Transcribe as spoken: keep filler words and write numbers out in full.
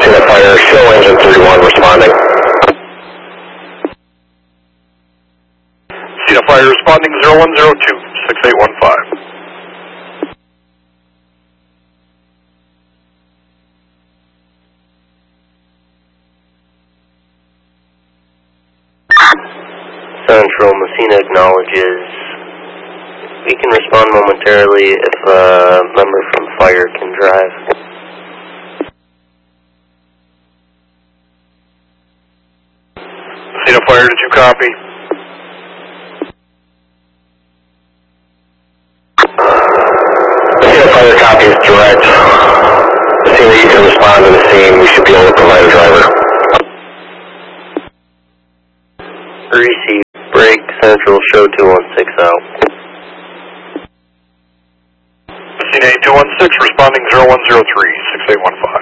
Cena Fire, show engine three one responding. Cena Fire responding zero one zero two, six eight one five. Central, Messina acknowledges. We can respond momentarily if a member from fire can drive. Messina Fire, did you copy? Messina Fire copies direct. Messina, you can respond to the scene. We should be able to provide a driver. Receive. Break. Central, show two one six out. Messina eight two one six responding zero one zero three, six eight one five.